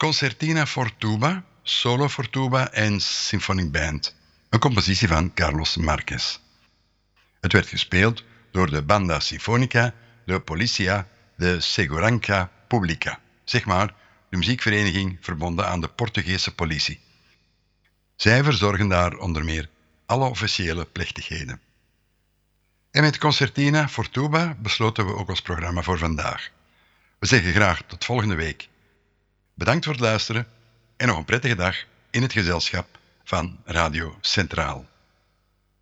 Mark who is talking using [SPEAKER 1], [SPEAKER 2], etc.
[SPEAKER 1] Concertina for tuba, solo voor tuba en symphonic band. Een compositie van Carlos Marquez. Het werd gespeeld door de Banda Sinfonica, de Policia, de Segurança Pública. Zeg maar, de muziekvereniging verbonden aan de Portugese politie. Zij verzorgen daar onder meer alle officiële plechtigheden. En met Concertina for tuba besloten we ook ons programma voor vandaag. We zeggen graag tot volgende week. Bedankt voor het luisteren en nog een prettige dag in het gezelschap van Radio Centraal.